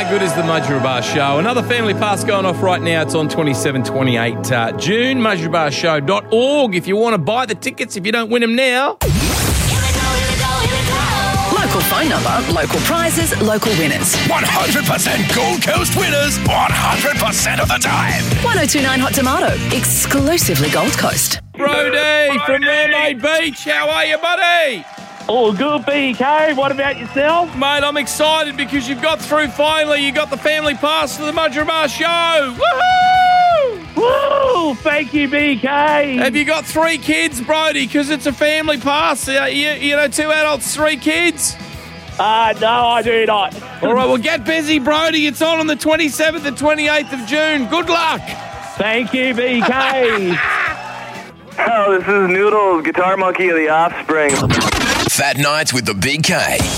good is the Mudgeeraba Show? Another family pass going off right now. It's on 27, 28 June. Mudgeerabashow.org if you want to buy the tickets if you don't win them now. Local phone number, local prizes, local winners. 100% Gold Coast winners, 100% of the time. 1029 Hot Tomato, exclusively Gold Coast. Brody from Mermaid Beach. How are you, buddy? All good, BK. What about yourself? Mate, I'm excited because you've got through finally. You got the family pass to the Mudgeeraba Show. Woohoo! Woo! Thank you, BK. Have you got 3 kids, Brody? Because it's a family pass. You know, 2 adults, 3 kids. No, I do not. All right, well, get busy, Brody. It's on the 27th and 28th of June. Good luck. Thank you, BK. Oh, this is Noodles, Guitar Monkey of the Offspring. Fat Nights with the Big K